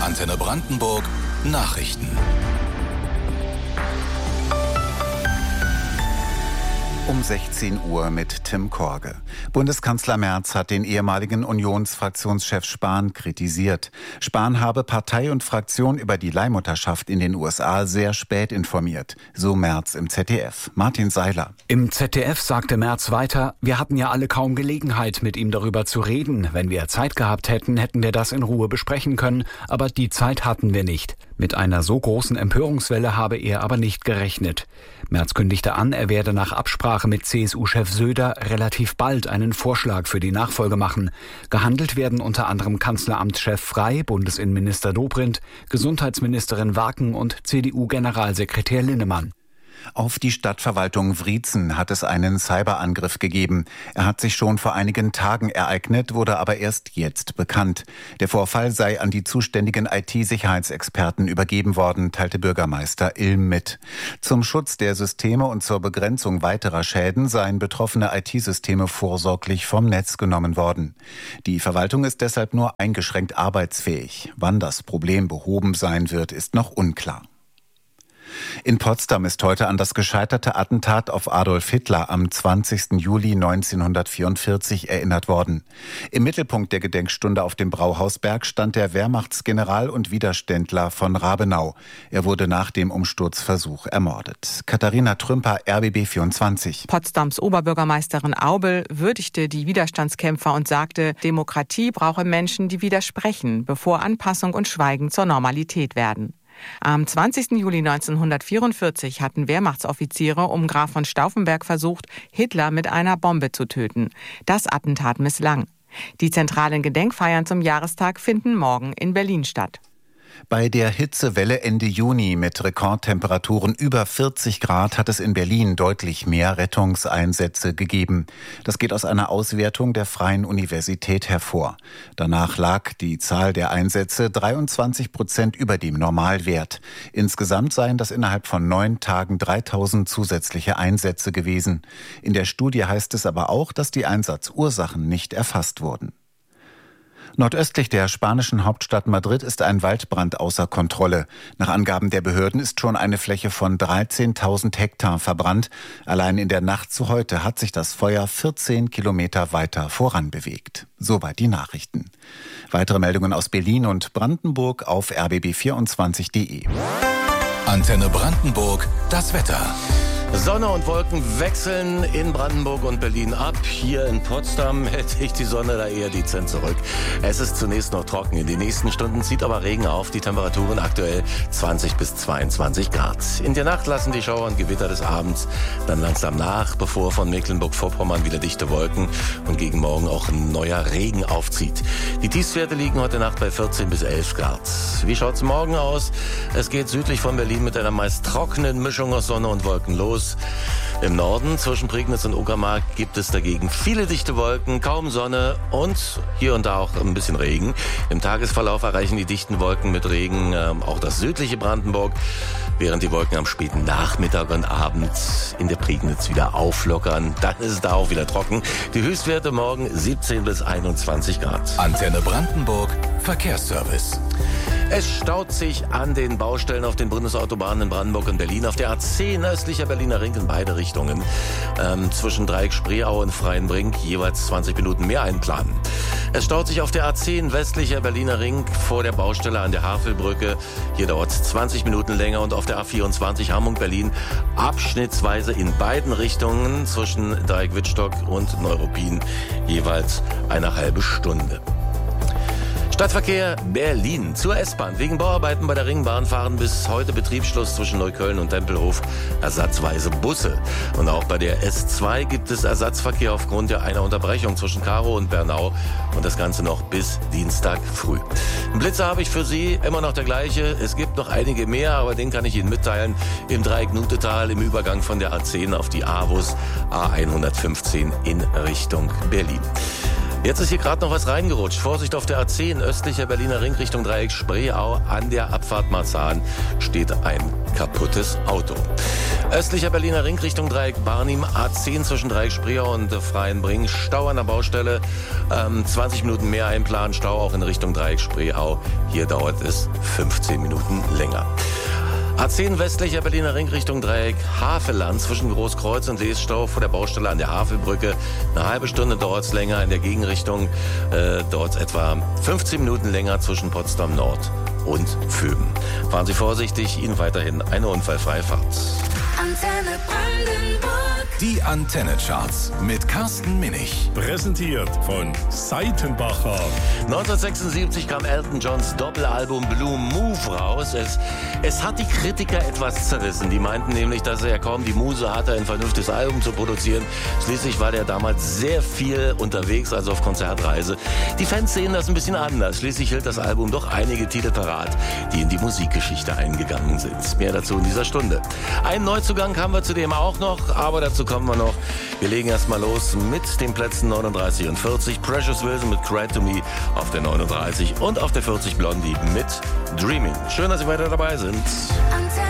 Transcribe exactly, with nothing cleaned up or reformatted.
Antenne Brandenburg Nachrichten. Um sechzehn Uhr mit Tim Korge. Bundeskanzler Merz hat den ehemaligen Unionsfraktionschef Spahn kritisiert. Spahn habe Partei und Fraktion über die Leihmutterschaft in den U S A sehr spät informiert. So Merz im Z D F. Martin Seiler. Im Z D F sagte Merz weiter, wir hatten ja alle kaum Gelegenheit, mit ihm darüber zu reden. Wenn wir Zeit gehabt hätten, hätten wir das in Ruhe besprechen können. Aber die Zeit hatten wir nicht. Mit einer so großen Empörungswelle habe er aber nicht gerechnet. Merz kündigte an, er werde nach Absprache mit C S U-Chef Söder relativ bald einen Vorschlag für die Nachfolge machen. Gehandelt werden unter anderem Kanzleramtschef Frey, Bundesinnenminister Dobrindt, Gesundheitsministerin Waken und C D U-Generalsekretär Linnemann. Auf die Stadtverwaltung Wriezen hat es einen Cyberangriff gegeben. Er hat sich schon vor einigen Tagen ereignet, wurde aber erst jetzt bekannt. Der Vorfall sei an die zuständigen I T-Sicherheitsexperten übergeben worden, teilte Bürgermeister Ilm mit. Zum Schutz der Systeme und zur Begrenzung weiterer Schäden seien betroffene I T-Systeme vorsorglich vom Netz genommen worden. Die Verwaltung ist deshalb nur eingeschränkt arbeitsfähig. Wann das Problem behoben sein wird, ist noch unklar. In Potsdam ist heute an das gescheiterte Attentat auf Adolf Hitler am zwanzigsten Juli neunzehnhundertvierundvierzig erinnert worden. Im Mittelpunkt der Gedenkstunde auf dem Brauhausberg stand der Wehrmachtsgeneral und Widerständler von Rabenau. Er wurde nach dem Umsturzversuch ermordet. Katharina Trümper, R B B vierundzwanzig. Potsdams Oberbürgermeisterin Aubel würdigte die Widerstandskämpfer und sagte, Demokratie brauche Menschen, die widersprechen, bevor Anpassung und Schweigen zur Normalität werden. Am zwanzigsten Juli neunzehnhundertvierundvierzig hatten Wehrmachtsoffiziere um Graf von Stauffenberg versucht, Hitler mit einer Bombe zu töten. Das Attentat misslang. Die zentralen Gedenkfeiern zum Jahrestag finden morgen in Berlin statt. Bei der Hitzewelle Ende Juni mit Rekordtemperaturen über vierzig Grad hat es in Berlin deutlich mehr Rettungseinsätze gegeben. Das geht aus einer Auswertung der Freien Universität hervor. Danach lag die Zahl der Einsätze dreiundzwanzig Prozent über dem Normalwert. Insgesamt seien das innerhalb von neun Tagen dreitausend zusätzliche Einsätze gewesen. In der Studie heißt es aber auch, dass die Einsatzursachen nicht erfasst wurden. Nordöstlich der spanischen Hauptstadt Madrid ist ein Waldbrand außer Kontrolle. Nach Angaben der Behörden ist schon eine Fläche von dreizehntausend Hektar verbrannt. Allein in der Nacht zu heute hat sich das Feuer vierzehn Kilometer weiter voranbewegt. Soweit die Nachrichten. Weitere Meldungen aus Berlin und Brandenburg auf r b b vierundzwanzig punkt de. Antenne Brandenburg, das Wetter. Sonne und Wolken wechseln in Brandenburg und Berlin ab. Hier in Potsdam hält sich die Sonne da eher dezent zurück. Es ist zunächst noch trocken. In den nächsten Stunden zieht aber Regen auf. Die Temperaturen aktuell zwanzig bis zweiundzwanzig Grad. In der Nacht lassen die Schauer und Gewitter des Abends dann langsam nach, bevor von Mecklenburg-Vorpommern wieder dichte Wolken und gegen Morgen auch ein neuer Regen aufzieht. Die Tiefstwerte liegen heute Nacht bei vierzehn bis elf Grad. Wie schaut's morgen aus? Es geht südlich von Berlin mit einer meist trockenen Mischung aus Sonne und Wolken los. Im Norden zwischen Prignitz und Uckermark gibt es dagegen viele dichte Wolken, kaum Sonne und hier und da auch ein bisschen Regen. Im Tagesverlauf erreichen die dichten Wolken mit Regen äh, auch das südliche Brandenburg, während die Wolken am späten Nachmittag und Abend in der Prignitz wieder auflockern. Dann ist es da auch wieder trocken. Die Höchstwerte morgen siebzehn bis einundzwanzig Grad. Antenne Brandenburg, Verkehrsservice. Es staut sich an den Baustellen auf den Bundesautobahnen in Brandenburg und Berlin. Auf der A zehn östlicher Berliner Ring in beide Richtungen. Ähm, zwischen Dreieck Spreeau und Freienbrink jeweils zwanzig Minuten mehr einplanen. Es staut sich auf der A zehn westlicher Berliner Ring vor der Baustelle an der Havelbrücke. Hier dauert es zwanzig Minuten länger und auf der A vierundzwanzig Hamburg-Berlin abschnittsweise in beiden Richtungen zwischen Dreieck-Wittstock und Neuruppin jeweils eine halbe Stunde. Stadtverkehr Berlin zur S-Bahn. Wegen Bauarbeiten bei der Ringbahn fahren bis heute Betriebsschluss zwischen Neukölln und Tempelhof ersatzweise Busse. Und auch bei der S zwei gibt es Ersatzverkehr aufgrund einer Unterbrechung zwischen Karow und Bernau. Und das Ganze noch bis Dienstag früh. Einen Blitzer habe ich für Sie, immer noch der gleiche. Es gibt noch einige mehr, aber den kann ich Ihnen mitteilen. Im Dreieck-Nutetal im Übergang von der A zehn auf die A W U S A hundertfünfzehn in Richtung Berlin. Jetzt ist hier gerade noch was reingerutscht. Vorsicht auf der A zehn, östlicher Berliner Ring Richtung Dreieck Spreeau. An der Abfahrt Marzahn steht ein kaputtes Auto. Östlicher Berliner Ring Richtung Dreieck Barnim, A zehn zwischen Dreieck Spreeau und Freienbring. Stau an der Baustelle, ähm, zwanzig Minuten mehr einplanen. Stau auch in Richtung Dreieck Spreeau. Hier dauert es fünfzehn Minuten länger. A zehn westlicher Berliner Ring Richtung Dreieck Havelland zwischen Großkreuz und Leesstau vor der Baustelle an der Havelbrücke. Eine halbe Stunde dauert es länger. In der Gegenrichtung äh, dauert es etwa fünfzehn Minuten länger zwischen Potsdam Nord und Föben. Fahren Sie vorsichtig, Ihnen weiterhin eine unfallfreie Fahrt. Antenne Brandenburg. Die Antenne-Charts mit Carsten Minich. Präsentiert von Seitenbacher. neunzehnhundertsechsundsiebzig kam Elton Johns Doppelalbum Blue Move raus. Es, es hat die Kritiker etwas zerrissen. Die meinten nämlich, dass er kaum die Muse hatte, ein vernünftiges Album zu produzieren. Schließlich war der damals sehr viel unterwegs, also auf Konzertreise. Die Fans sehen das ein bisschen anders. Schließlich hielt das Album doch einige Titel parat, die in die Musikgeschichte eingegangen sind. Mehr dazu in dieser Stunde. Einen Neuzugang haben wir zudem auch noch, aber dazu kommen wir noch. Wir legen erstmal los mit den Plätzen neununddreißig und vierzig. Precious Wilson mit Cry to Me auf der neununddreißig und auf der vierzig Blondie mit Dreaming. Schön, dass Sie weiter dabei sind. Antenne.